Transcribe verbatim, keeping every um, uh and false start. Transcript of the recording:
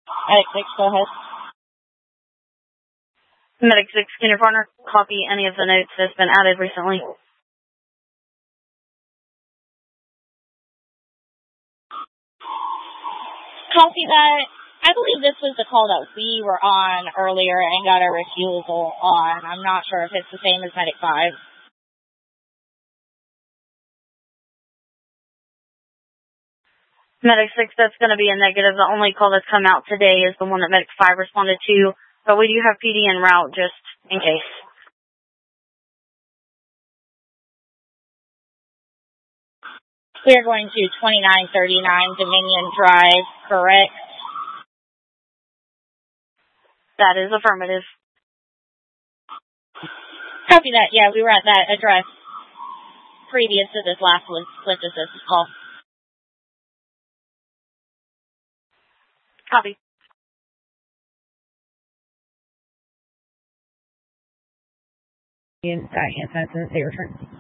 Medic six, go ahead. Medic six, can your partner copy any of the notes that's been added recently? Copy that. I believe this was the call that we were on earlier and got a refusal on. I'm not sure if it's the same as Medic five. Medic six, that's going to be a negative. The only call that's come out today is the one that Medic five responded to, but we do have P D en route just in case. We are going to twenty-nine thirty-nine Dominion Drive, correct? That is affirmative. Copy that. Yeah, we were at that address previous to this last lift assist call. Copy. That, yes, that's a return.